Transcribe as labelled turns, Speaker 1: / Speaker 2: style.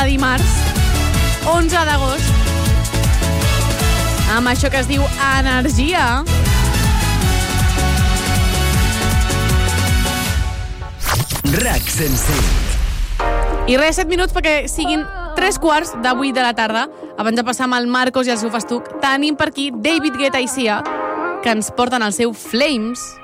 Speaker 1: de dimarts, 11 d'agost, amb això que es diu energia.
Speaker 2: RAC 105.
Speaker 1: I res, 7 minuts perquè siguin 3:15 de 8 de la tarda. Abans de passar amb el Marcos i el seu festuc, tenim per aquí David Guetta i Sia, que ens porten el seu Flames.